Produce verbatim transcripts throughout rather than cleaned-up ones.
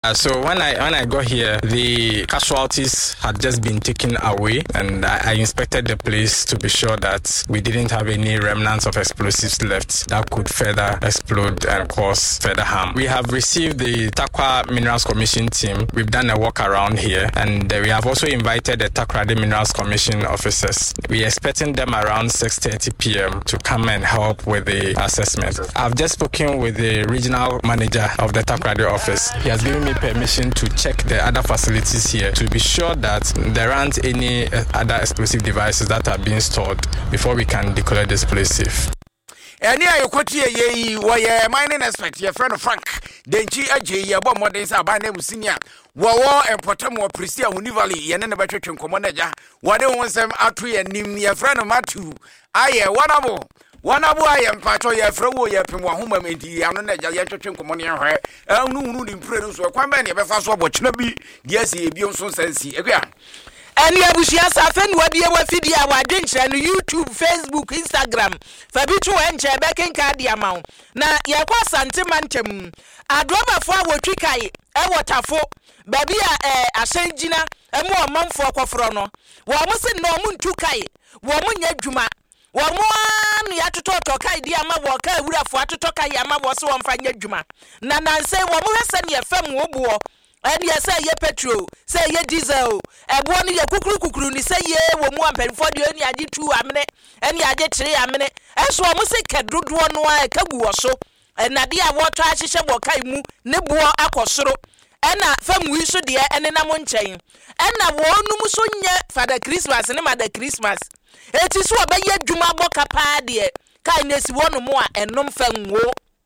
Uh, so when I when I got here, the casualties had just been taken away, and I, I inspected the place to be sure that we didn't have any remnants of explosives left that could further explode and cause further harm. We have received the Takwa Minerals Commission team. We've done a walk around here, and uh, we have also invited the Takoradi Minerals Commission officers. We are expecting them around six thirty p.m. to come and help with the assessment. I've just spoken with the regional manager of the Takoradi office. He has given me permission to check the other facilities here to be sure that there aren't any other explosive devices that are being stored before we can declare this place safe. Any I quote ye why mining expect your friend Frank Denchi Aji ya bo modern sa ba na musinia wo and Potamo Prisia Univali yen na betwetwe komonaja wade won sem atu ye nim your friend Matu aye wanabo Wanabu I am pato ya frawo ya pem wa homa menti anu na ya twetwe komone hwe anu nu ni mpre so kwamba ne be fa so bochina bi dia se ebi nso sansi ekwa Any abusia safen wadi wa fidi a wadwenche no YouTube, Facebook, Instagram. Fabitu enche beken card ya mawo. Na yakwa sante mantem. Adroma fo awotwi kai e wotafo. Baby a eh asenjina emu omamfo akofro no. Wo mo se no mu ntu kai. Wo mo nya dwuma. Wo mo an ya tototo kai di ama wo kai wurafo atoto kai ama wo se wo mfa nya dwuma. Na nanse wo mo hwese ne efam wo buo. And yes, say ye petrol, say ye diesel, and one ye kukuru kukuru, ni say ye wo mu ampen for the any adi two a minute, any adi three a minute, and so I must say, can do one why kabu or so, and Nadia water I shall walk mu, nebua akosoro, and a fam we should dear and then I'm on chain, and I won't no musunya for the Christmas and mother Christmas. It is what by ye Juma boka paddy, kindness one more and no fam wo,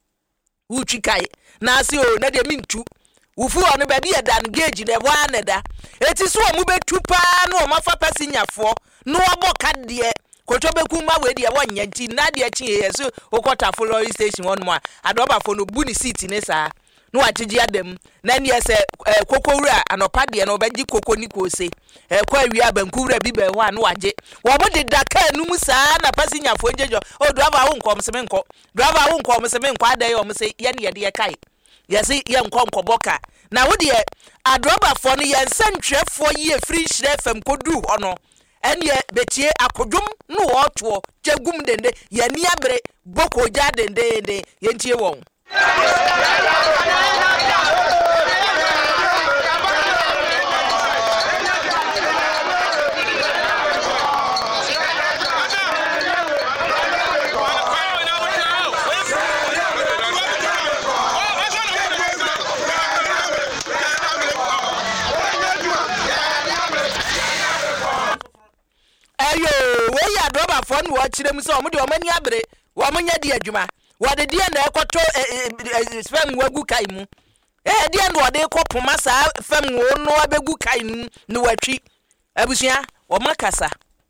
uchikai, Nasi o, Nadia mean two. Ufu onu baby e dan gauge de wane da eti so mu betu pa no mafa pasinyafo no aboka de kotobeku ma we de wonye nti na de chi yeso okota follow station one more adoba fo no bu ni seat ni sa no agigi adem na ne se kokowura anopa de no beji koko ni ko se e kwa wi abankuwura bi be ho anu age wo bo de daka anu mu sa na pasinyafo jejo o driver wo nkom se me nko driver wo nkom se me nko adai o mo se ye ne ye de kai Yesi yen konkoboka na wo de adroba fo ne yen sentwefo ye free share fam kodu hono ene betie akodwom no wo to jagum dende yani abre boko ja dende dende yentie won Adroba fon wo chire mu so omo de omani abre wo mo nya de adwuma wo de de na ekoto fam wagu kai mu eh de na wo de kopoma sa fam wo no abegu kai mu no watwi abusua wo makasa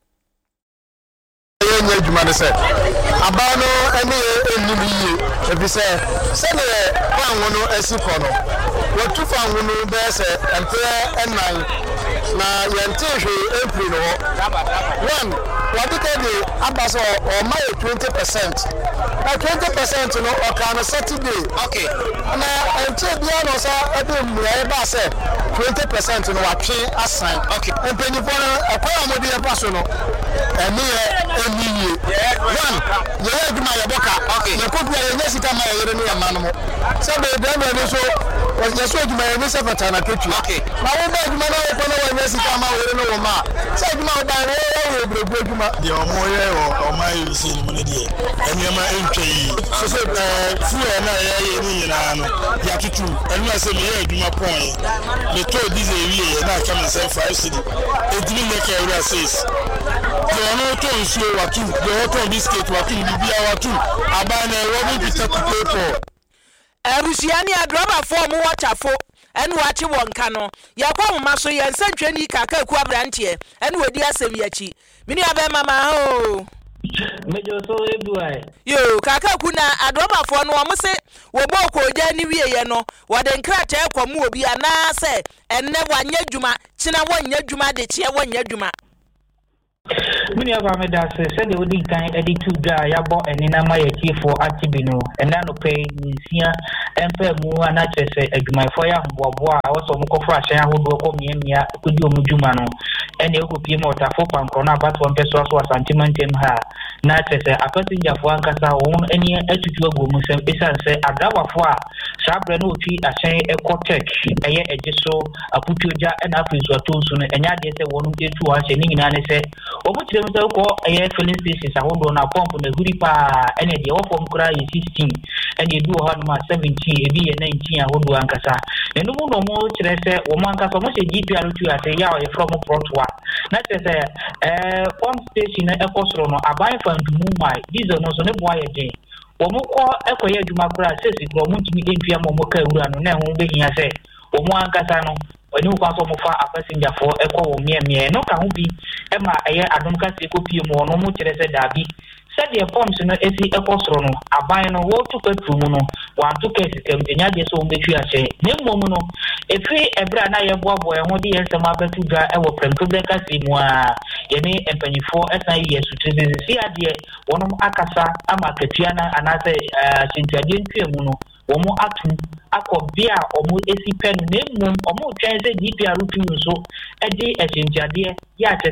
nya adwuma ne se aba no ene enum yi ebi se se ne fan wo no asiko no wo tu fan wo no be se ente enan na yente hwe April no one wadike de abaso o my twenty percent na twenty percent no o kan Saturday okay na ente bia no sa ebe mura ba se twenty percent no watwe asan okay empenifo no akoya modi e paso no emi emiye one ye aduma ye boka okay ye kopia ye nyesika ma ye no ya manu mo se be dem no so ye so aduma ye se fata na ketu okay na wo ba aduma na wo no wo nyesika ma wo no wo ma se aduma wo ba wo wo brebu aduma de omo ye o ma yi si ni de enema entwe yi so so fu e na ye ye ni nyina no ya tutu enu ase me ye aduma pon ye me to dize wi ye na ka me se five cedi edini me ka ura six de no to nsuo watu de to biscuit watu bibia watu abana e wo bi pita to paper Arusiani adroba fo mu watafo enu wachi wonka no yakwa mma so ye nsantwani kaka ku abrantie enu wodi asem yachi mini abe mama ho mejo so eduai yo kaka ku na adroba fo no mo se wo boko oja ni wie ye no wode nkrata ekwamu obi ana se enne wanya dwuma kina wanya dwuma de chie wanya dwuma Many of our medals said they would kind edit to dry abo and in a my chief for Atibino and then pay Sia and Pemu and I say my fire Boboa also Mokofrash and who will come near could you Mujumano and you could be more for Pancona but one person was sentimentum her. Not as a passenger for Ancasa own any attitude woman is say a dava for Sabranochi a say a cortex a year a gesso a putuja and a fish or two soon and I guess a one day to us and in an essay. Over to themselves a year filling stations. I hold on a pump on the Guripa and the offer cry is sixteen and you do hard my seventeen, a B and nineteen. I hold one cassa. And no more to say, Woman Cassa, much a G P R to a say, yeah, from a protwa. Not as a one station at Ecosrono, I buy from Mumbai. These are not so boy a day. Omoko Ecoya Jumakra says it will multi in Piamo Moka, and now being a say, Oman Cassano. When you pass over a passenger for Echo Mia Mia, no can be Emma, I don't catch a copy more, no much as a dabby. Said the pumps in the A C Ecosrono, a buying a wall to cut Rumuno, one two cases, and Yadi so make you say, name Momuno. If we a brand I have boy, and what the answer Mabel to dry our friend to the Casimoa, Yene and Penny four as I years to see idea, one of Akasa, Amakatiana, and I say, Cynthia didn't fear Muno. Omo atu akọ bia omo esi pen na emu omo twen se D P R tu so e de ejenjade ya